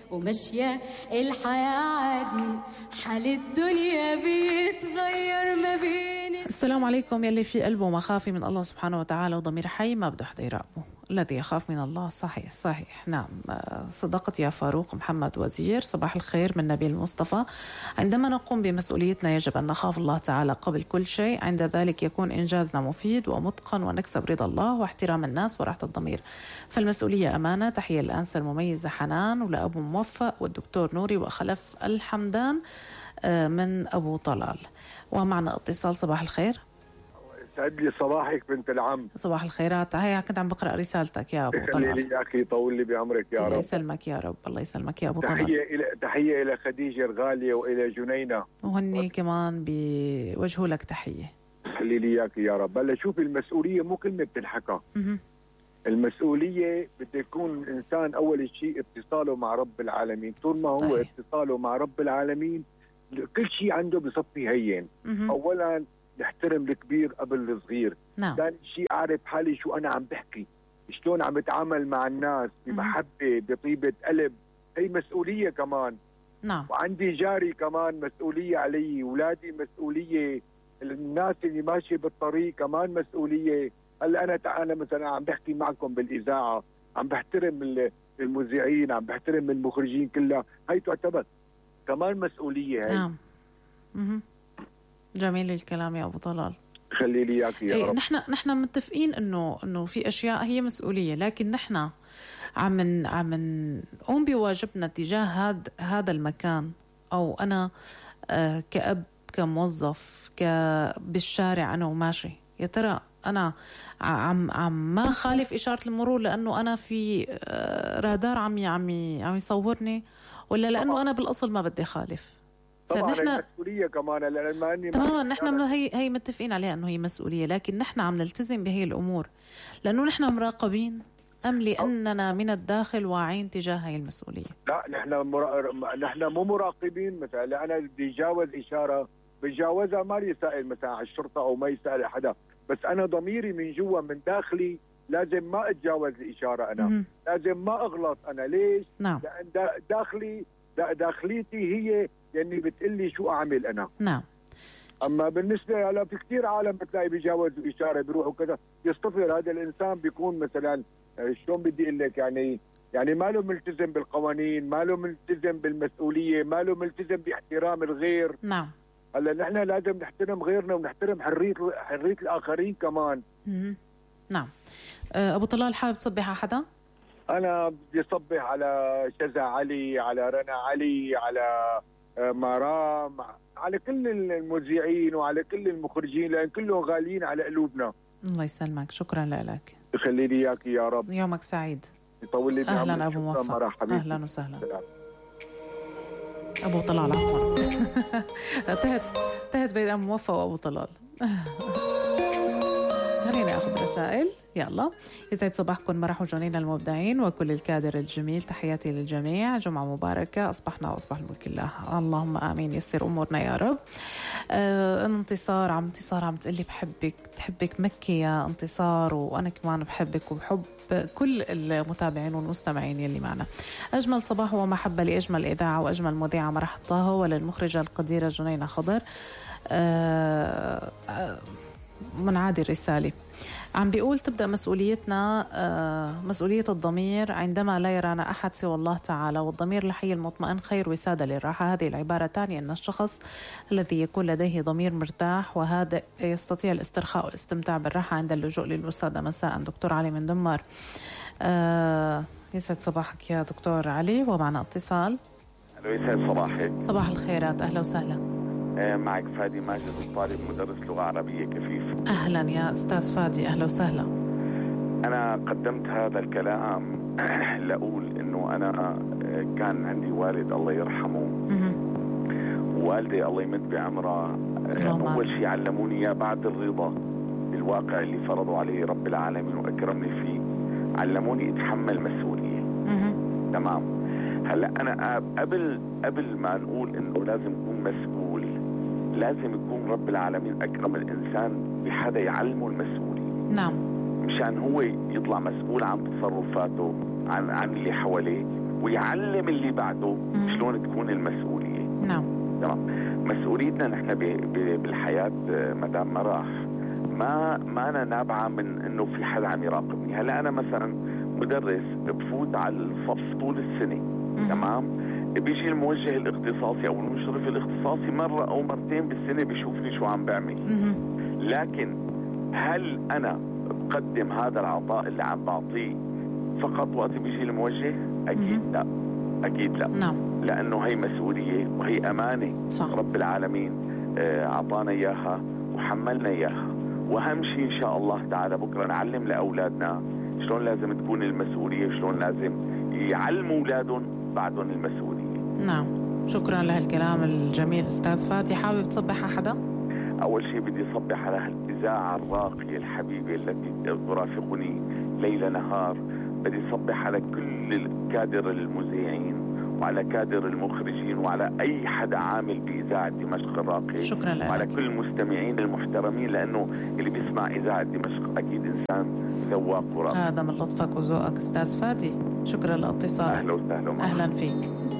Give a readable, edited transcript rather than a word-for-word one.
وماشية الحياة عادي، حال الدنيا بيتغير ما بين. السلام عليكم. يلي في قلبه مخافي من الله سبحانه وتعالى وضمير حي ما بده حدا يراقبه. الذي يخاف من الله صحيح نعم. صدقت يا فاروق محمد وزير. صباح الخير من نبيل المصطفى. عندما نقوم بمسؤوليتنا يجب أن نخاف الله تعالى قبل كل شيء، عند ذلك يكون إنجازنا مفيد ومتقن ونكسب رضا الله واحترام الناس وراحة الضمير. فالمسؤولية أمانة. تحية للأنسة المميزة حنان ولأبو موفق والدكتور نوري وخلف الحمدان من أبو طلال. ومعنا اتصال. صباح الخير. سعد لي صباحك بنت العم. صباح الخيرات. هيا كنت عم بقرأ رسالتك يا أبو طلال. خلي لي يا أخي طول لي بعمرك يا رب. الله يسلمك يا رب. الله يسلمك يا أبو طلال. تحية إلى خديجة الغالية وإلى جنينة، وهني كمان بوجهوا لك تحية. خلي لي إياك يا رب. هلا شوفي، المسؤولية مو كلمة بتنحكى. المسؤولية بده يكون الإنسان أول شيء اتصاله مع رب العالمين. طول ما هو اتصاله مع رب العالمين كل شيء عنده بصفي هين. أولا نحترم الكبير قبل الصغير. ثاني شيء أعرف حالي شو أنا عم بحكي، شلون عم بتعامل مع الناس بمحبة بطيبة قلب. هي مسؤولية كمان. وعندي جاري كمان مسؤولية علي، أولادي مسؤولية، الناس اللي ماشية بالطريق كمان مسؤولية. هلا أنا مثلا عم بحكي معكم بالإذاعة، عم بحترم المذيعين، عم بحترم المخرجين كلها، هي تعتبر كمان مسؤولية. هي جميل الكلام يا أبو طلال. خلي لي إياك يا رب. نحن متفقين إنه في أشياء هي مسؤولية، لكن نحن عم نقوم بواجبنا تجاه هذا المكان، أو أنا كأب كموظف بالشارع أنا وماشي، يا ترى أنا عم ما خالف إشارة المرور لأنه أنا في رادار عم يصورني، ولا لأنه أنا بالأصل ما بدي خالف؟ طبعا المسؤولية كمان. تماما نحن هي متفقين عليها أنه هي مسؤولية، لكن نحن عم نلتزم بهي الأمور لأنه نحن مراقبين أم لأننا من الداخل واعين تجاه هي المسؤولية؟ لا، نحن مو مراقبين. مثلا أنا بدي أتجاوز إشارة بتجاوزها، ما لي سائل مثلا على الشرطة أو ما يسأل حدا، بس أنا ضميري من جوا من داخلي لازم ما أتجاوز الإشارة. أنا لازم ما أغلط. أنا ليش؟ لأن داخليتي هي يعني بتقلي شو أعمل أنا. أما بالنسبة هلا في كثير عالم بتلاقي بيجاوزوا إشارة بيروحوا كذا، يصطفر هذا الإنسان بيكون مثلا شلون بدي أقول لك، يعني ما له ملتزم بالقوانين، ما له ملتزم بالمسؤولية، ما له ملتزم باحترام الغير. هلا نحن لازم نحترم غيرنا ونحترم حرية الآخرين كمان. أبو طلال، حابب تصبح على حدا؟ أنا بدي أصبح على شذا علي، على رنا علي، على مرام، على كل المذيعين وعلى كل المخرجين، لأن كلهم غاليين على قلوبنا. الله يسلمك. شكرا لك. يخلي لي إياك يا رب. يومك سعيد. يطول لي. أهلا أبو موفق. أهلا وسهلا. أبو طلال عفوا. تهت بين أبو موفق وأبو طلال. خليني أخذ رسائل. يلا. يسعد صباحكم مرح وجنين المبدعين وكل الكادر الجميل. تحياتي للجميع. جمعة مباركة. أصبحنا وأصبح الملك الله. اللهم آمين. يسر أمورنا يا رب. انتصار عم تقلي تحبك مكي يا انتصار، وأنا كمان بحبك وبحب كل المتابعين والمستمعين يلي معنا. أجمل صباح ومحبة لأجمل إذاعة وأجمل مذيعة مرح طه، وللمخرجة القديرة جنينة خضر. من عادي الرسالة عم بيقول تبدأ مسؤوليتنا مسؤولية الضمير عندما لا يرانا أحد سوى الله تعالى، والضمير الحي المطمئن خير وسادة للراحة. هذه العبارة تعني أن الشخص الذي يكون لديه ضمير مرتاح وهادئ يستطيع الاسترخاء والاستمتاع بالراحة عند اللجوء للوسادة مساء. دكتور علي من دمار. يسعد صباحك يا دكتور علي. ومعنا اتصال. يسعد صباحك. صباح الخيرات. أهلا وسهلا. معك فادي ماجد الطالب مدرس لغة عربية كفيف. أهلا يا أستاذ فادي. أهلا وسهلا. أنا قدمت هذا الكلام لأقول إنه أنا كان عندي والد الله يرحمه ووالدي الله يمد بعمره. أول شيء علموني إياه بعد الرضا بالواقع اللي فرضوا عليه رب العالمين وأكرمني فيه، علموني أتحمل مسؤولية. تمام. هلا أنا قبل ما نقول إنه لازم يكون مسؤول، لازم يكون رب العالمين أكرم الإنسان بحدا يعلمه المسؤولية. مشان هو يطلع مسؤول عن تصرفاته، عن اللي حواليه، ويعلم اللي بعده شلون تكون المسؤولية. نعم. تمام. مسؤوليتنا نحن بالحياة مدام مراح ما أنا نابعة من إنه في حدا عم يراقبني. هلا أنا مثلا مدرس بفوت على الصف طول السنة، تمام، بيجي الموجه الاختصاصي أو المشرف الاختصاصي مرة أو مرتين بالسنة بيشوفني شو عم بعمل. لكن هل أنا بقدم هذا العطاء اللي عم بعطيه فقط وقت بيجي الموجه؟ أكيد لا، أكيد لا. نعم. لأنه هي مسؤولية وهي أمانة. صح. رب العالمين عطانا إياها وحملنا إياها، وأهم شيء إن شاء الله تعالى بكرة نعلم لأولادنا شلون لازم تكون المسؤولية، شلون لازم يعلموا أولادهم بعدهم المسؤولية. نعم. شكرا لهالكلام الجميل أستاذ فادي. حابب تصبح على حدا؟ أول شيء بدي أصبح على هالإذاعة الراقية الحبيبة التي ترافقني ليل نهار. بدي أصبح على كل كادر المذيعين وعلى كادر المخرجين وعلى أي حدا عامل بإذاعة دمشق الراقية. شكرا لك. وعلى كل المستمعين المحترمين، لأنه اللي بيسمع إذاعة دمشق أكيد إنسان ذواق وراقي. هذا من لطفك وذوقك أستاذ فادي. شكرا لاتصالك. أهلا وسهلا. أهلا فيك.